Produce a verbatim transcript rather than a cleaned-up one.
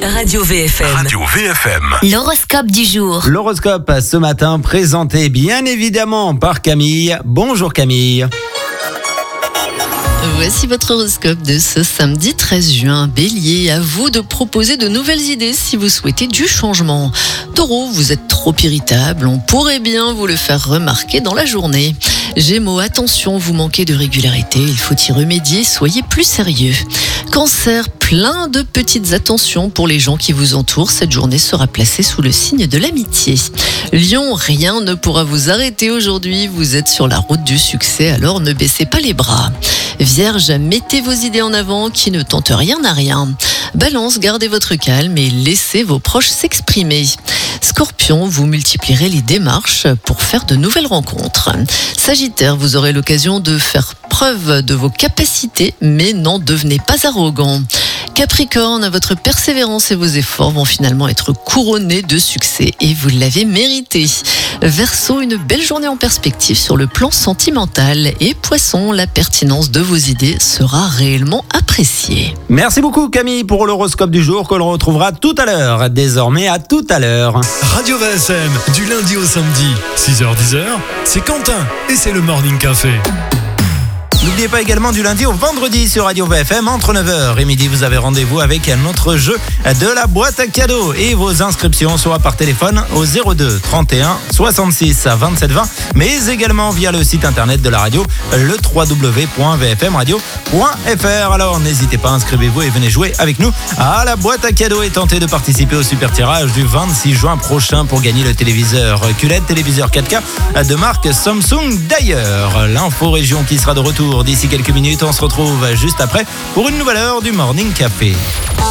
Radio V F M. Radio V F M. L'horoscope du jour. L'horoscope ce matin présenté bien évidemment par Camille. Bonjour Camille. Voici votre horoscope de ce samedi treize juin. Bélier, à vous de proposer de nouvelles idées si vous souhaitez du changement. Taureau, vous êtes trop irritable, on pourrait bien vous le faire remarquer dans la journée. Gémeaux, attention, vous manquez de régularité, il faut y remédier, soyez plus sérieux. Cancer, plein de petites attentions pour les gens qui vous entourent. Cette journée sera placée sous le signe de l'amitié. Lion, rien ne pourra vous arrêter aujourd'hui. Vous êtes sur la route du succès, alors ne baissez pas les bras. Vierge, mettez vos idées en avant qui ne tentent rien à rien. Balance, gardez votre calme et laissez vos proches s'exprimer. Scorpion, vous multiplierez les démarches pour faire de nouvelles rencontres. Sagittaire, vous aurez l'occasion de faire preuve de vos capacités, mais n'en devenez pas arrogant. Capricorne, votre persévérance et vos efforts vont finalement être couronnés de succès et vous l'avez mérité. Verseau, une belle journée en perspective sur le plan sentimental. Et Poisson, la pertinence de vos idées sera réellement appréciée. Merci beaucoup Camille pour l'horoscope du jour que l'on retrouvera tout à l'heure. Désormais à tout à l'heure. Radio V F M, du lundi au samedi, six heures dix, c'est Quentin et c'est le Morning Café. N'oubliez pas également du lundi au vendredi sur Radio V F M entre neuf heures et midi, vous avez rendez-vous avec notre jeu de la boîte à cadeaux et vos inscriptions soit par téléphone au zéro deux trente et un soixante-six vingt-sept vingt, mais également via le site internet de la radio, le w w w point v f m radio point f r. Alors n'hésitez pas, inscrivez-vous et venez jouer avec nous à la boîte à cadeaux et tentez de participer au super tirage du vingt-six juin prochain pour gagner le téléviseur Q L E D, téléviseur quatre K de marque Samsung d'ailleurs. L'info région qui sera de retour d'ici quelques minutes. On se retrouve juste après pour une nouvelle heure du Morning Café.